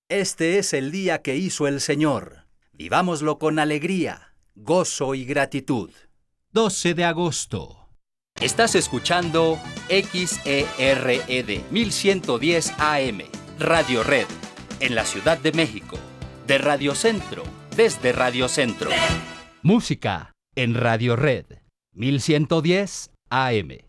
Este es el día que hizo el Señor. Vivámoslo con alegría, gozo y gratitud. 12 de agosto. Estás escuchando XERED 1110 AM, Radio Red, en la Ciudad de México. De Radio Centro, desde Radio Centro. Música en Radio Red 1110 AM.